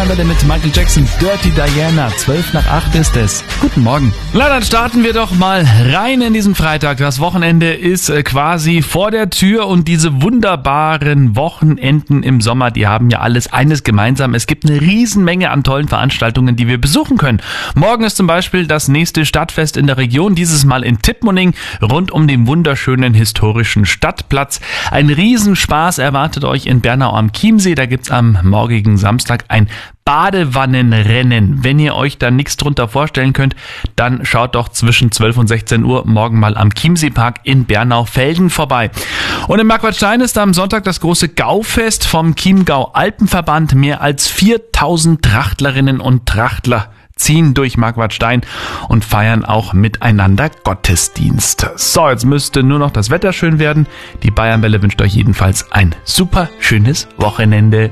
Bayernwelle mit Michael Jackson, Dirty Diana. 7:12 ist es. Guten Morgen. Na, dann starten wir doch mal rein in diesen Freitag. Das Wochenende ist quasi vor der Tür und diese wunderbaren Wochenenden im Sommer, die haben ja alles eines gemeinsam. Es gibt eine Riesenmenge an tollen Veranstaltungen, die wir besuchen können. Morgen ist zum Beispiel das nächste Stadtfest in der Region, dieses Mal in Tittmoning, rund um den wunderschönen historischen Stadtplatz. Ein Riesenspaß erwartet euch in Bernau am Chiemsee. Da gibt's am morgigen Samstag ein Badewannenrennen. Wenn ihr euch da nichts drunter vorstellen könnt, dann schaut doch zwischen 12 und 16 Uhr morgen mal am Chiemseepark in Bernau-Velden vorbei. Und in Marquartstein ist am Sonntag das große Gaufest vom Chiemgau Alpenverband. Mehr als 4000 Trachtlerinnen und Trachtler ziehen durch Marquartstein und feiern auch miteinander Gottesdienst. So, jetzt müsste nur noch das Wetter schön werden. Die Bayernwelle wünscht euch jedenfalls ein super schönes Wochenende.